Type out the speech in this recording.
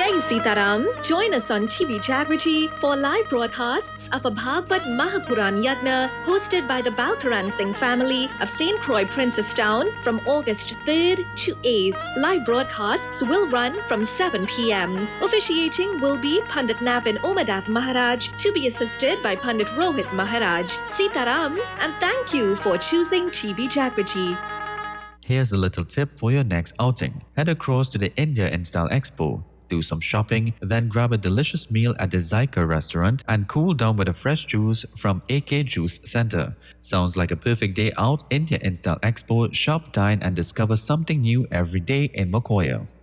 Hey Sitaram, join us on TV Jagriti for live broadcasts of a Bhagavad Mahapuran Yagna hosted by the Balkaran Singh family of St. Croix Princestown from August 3rd to 8th. Live broadcasts will run from 7 p.m. Officiating will be Pandit Navin Omadath Maharaj to be assisted by Pandit Rohit Maharaj. Sitaram, and thank you for choosing TV Jagriti. Here's a little tip for your next outing. Head across to the India in Style Expo. Do some shopping, then grab a delicious meal at the Zyka restaurant and cool down with a fresh juice from AK Juice Center. Sounds like a perfect day out. India in Style Expo. Shop, dine, and discover something new every day in Mokoya.